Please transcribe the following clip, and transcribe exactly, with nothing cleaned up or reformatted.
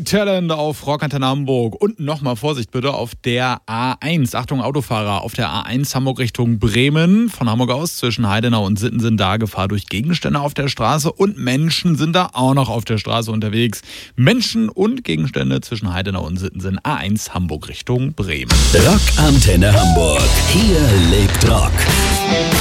Big Talent auf Rockantenne Hamburg. Und nochmal Vorsicht bitte auf der A eins. Achtung Autofahrer, auf der A eins Hamburg Richtung Bremen. Von Hamburg aus zwischen Heidenau und Sitten sind da Gefahr durch Gegenstände auf der Straße. Und Menschen sind da auch noch auf der Straße unterwegs. Menschen und Gegenstände zwischen Heidenau und Sitten sind A eins Hamburg Richtung Bremen. Rockantenne Hamburg. Hier lebt Rock.